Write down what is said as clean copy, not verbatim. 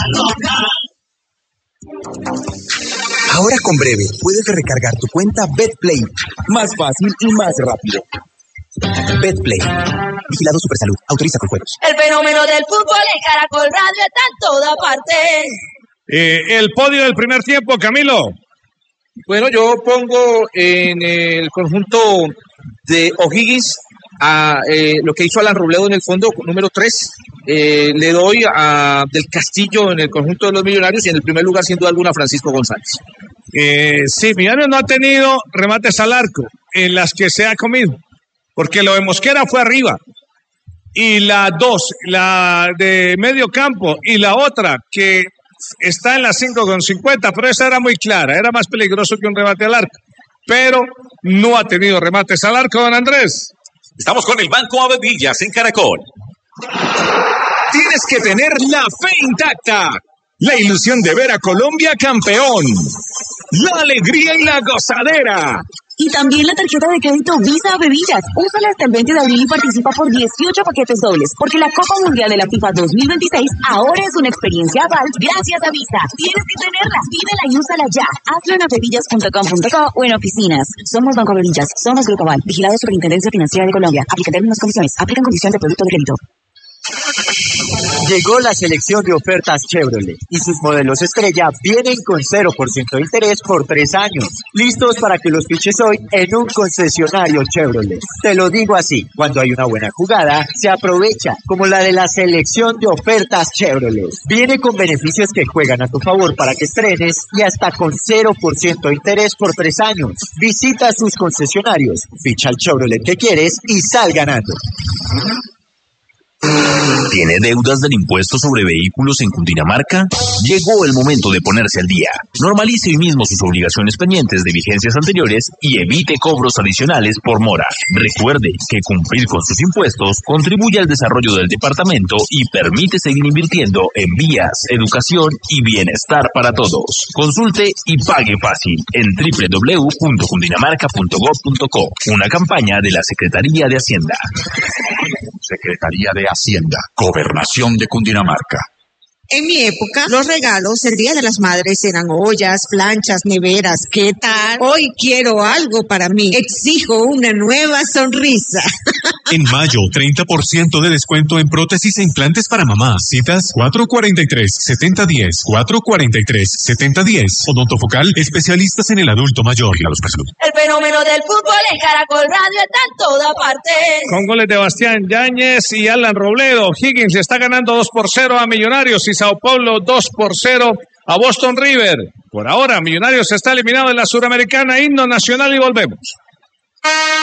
Ahora con Breve puedes recargar tu cuenta BetPlay más fácil y más rápido. BetPlay. Vigilado Supersalud. Autoriza con juegos. El fenómeno del fútbol en Caracol Radio está en toda parte. El podio del primer tiempo, Camilo. Bueno, yo pongo en el conjunto de O'Higgins a lo que hizo Alan Robledo en el fondo, número 3. Le doy a Del Castillo en el conjunto de los Millonarios y en el primer lugar, sin duda alguna, Francisco González. Sí, Millonarios no ha tenido remates al arco en las que se ha comido, porque lo de Mosquera fue arriba. Y la 2, la de medio campo, y la otra que está en la 5,50, pero esa era muy clara, era más peligroso que un remate al arco. Pero no ha tenido remates al arco, don Andrés. Estamos con el Banco Avevillas en Caracol. Tienes que tener la fe intacta. La ilusión de ver a Colombia campeón. La alegría y la gozadera. Y también la tarjeta de crédito Visa Avevillas. Úsala hasta el 20 de abril y participa por 18 paquetes dobles. Porque la Copa Mundial de la FIFA 2026 ahora es una experiencia aval gracias a Visa. Tienes que tenerla. Pídela y úsala ya. Hazlo en avevillas.com.co o en oficinas. Somos Banco Avevillas. Somos Grupo Aval. Vigilado Superintendencia Financiera de Colombia. Aplica términos y condiciones. Aplican condiciones de producto de crédito. Llegó la selección de ofertas Chevrolet y sus modelos estrella vienen con 0% de interés por 3 años. Listos para que los fiches hoy en un concesionario Chevrolet. Te lo digo así, cuando hay una buena jugada, se aprovecha, como la de la selección de ofertas Chevrolet. Viene con beneficios que juegan a tu favor para que estrenes y hasta con 0% de interés por 3 años. Visita sus concesionarios, ficha el Chevrolet que quieres y sal ganando. ¿Tiene deudas del impuesto sobre vehículos en Cundinamarca? Llegó el momento de ponerse al día. Normalice hoy mismo sus obligaciones pendientes de vigencias anteriores y evite cobros adicionales por mora. Recuerde que cumplir con sus impuestos contribuye al desarrollo del departamento y permite seguir invirtiendo en vías, educación y bienestar para todos. Consulte y pague fácil en www.cundinamarca.gov.co. Una campaña de la Secretaría de Hacienda. Secretaría de Hacienda, Gobernación de Cundinamarca. En mi época, los regalos el Día de las Madres eran ollas, planchas, neveras. ¿Qué tal? Hoy quiero algo para mí. Exijo una nueva sonrisa. En mayo, 30% de descuento en prótesis e implantes para mamá. Citas 443-7010, 443-7010. Odontofocal, especialistas en el adulto mayor. Y la salud. El fenómeno del fútbol en Caracol Radio está en toda parte. Con goles de Bastián Yáñez y Alan Robledo, Higgins está ganando 2-0 a Millonarios y Sao Paulo 2-0 a Boston River. Por ahora, Millonarios está eliminado de la Suramericana. Himno nacional y volvemos.